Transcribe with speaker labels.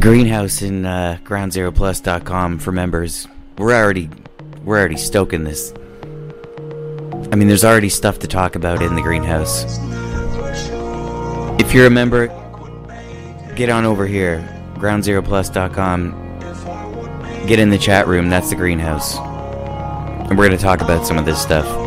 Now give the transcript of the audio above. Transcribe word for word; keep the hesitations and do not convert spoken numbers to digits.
Speaker 1: Greenhouse in uh, ground zero plus dot com for members. We're already we're already stoking this. I mean, there's already stuff to talk about in the Greenhouse. If you're a member, get on over here, ground zero plus dot com. Get in the chat room. That's the Greenhouse, and we're gonna talk about some of this stuff.